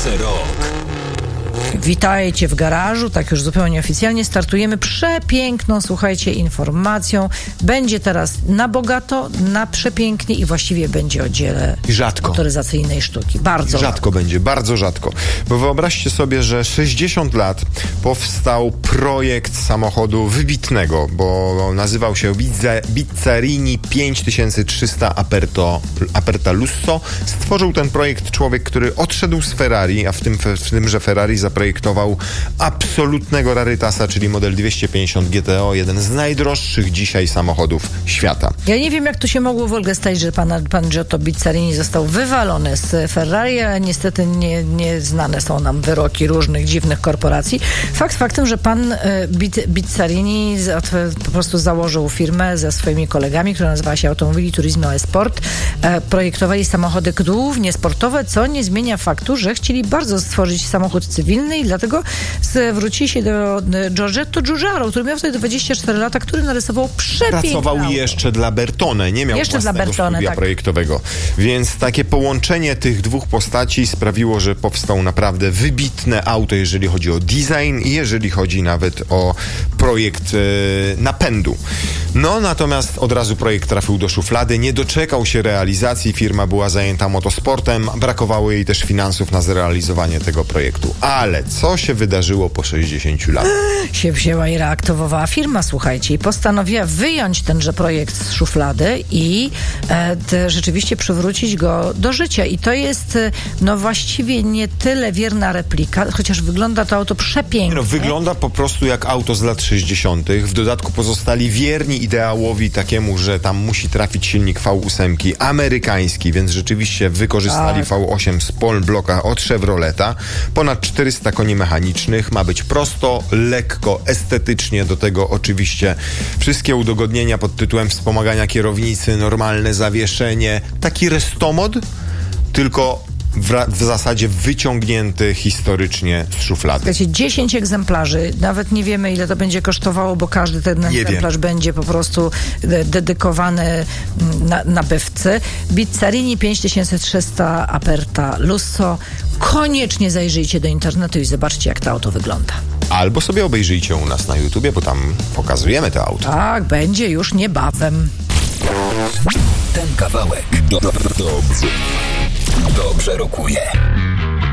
Przerock. Witajcie w garażu, tak już zupełnie oficjalnie startujemy przepiękną, słuchajcie, informacją. Będzie teraz na bogato, na przepięknie i właściwie będzie o dziele rzadko motoryzacyjnej sztuki. Bardzo rzadko będzie, bardzo rzadko. Bo wyobraźcie sobie, że 60 lat powstał projekt samochodu wybitnego, bo nazywał się Bizzarini 5300 Aperta Lusso. Stworzył ten projekt człowiek, który odszedł z Ferrari, a w tymże Ferrari zaprojektował absolutnego rarytasa, czyli model 250 GTO, jeden z najdroższych dzisiaj samochodów świata. Ja nie wiem, jak to się mogło w ogóle stać, że pan Giotto Bizzarini został wywalony z Ferrari, a niestety nie znane są nam wyroki różnych dziwnych korporacji. Fakt faktem, że pan Bizzarini po prostu założył firmę ze swoimi kolegami, która nazywała się Automobili Turismo Esport. Projektowali samochody głównie sportowe, co nie zmienia faktu, że chcieli bardzo stworzyć samochód cywilny i dlatego zwrócili się do Giorgetto Giugiaro, który miał wtedy 24 lata, który narysował przepiękne Pracował auto. jeszcze dla Bertone, nie miał jeszcze własnego studia projektowego. Więc takie połączenie tych dwóch postaci sprawiło, że powstał naprawdę wybitne auto, jeżeli chodzi o design i jeżeli chodzi nawet o projekt napędu. No natomiast od razu projekt trafił do szuflady, nie doczekał się realizacji, firma była zajęta motosportem, brakowało jej też finansów na zrealizowanie tego projektu. Ale co się wydarzyło po 60 latach? Się wzięła i reaktywowała firma, słuchajcie, i postanowiła wyjąć tenże projekt z szuflady i rzeczywiście przywrócić go do życia. I to jest no właściwie nie tyle wierna replika, chociaż wygląda to auto przepięknie. No, wygląda po prostu jak auto z lat 60. W dodatku pozostali wierni ideałowi takiemu, że tam musi trafić silnik V8 amerykański, więc rzeczywiście wykorzystali V8 z Paul Blocka od Chevroleta. Ponad 400 koni mechanicznych, ma być prosto, lekko, estetycznie, do tego oczywiście wszystkie udogodnienia pod tytułem wspomagania kierownicy, normalne zawieszenie, taki restomod, tylko w zasadzie wyciągnięty historycznie z szuflady. Słuchajcie, 10 egzemplarzy, nawet nie wiemy, ile to będzie kosztowało, bo każdy ten egzemplarz będzie po prostu dedykowany nabywcy. Bizzarini 5300 Aperta Lusso. Koniecznie zajrzyjcie do internetu i zobaczcie, jak to auto wygląda. Albo sobie obejrzyjcie u nas na YouTubie, bo tam pokazujemy to auto. Tak, będzie już niebawem. Ten kawałek dobrze rokuje.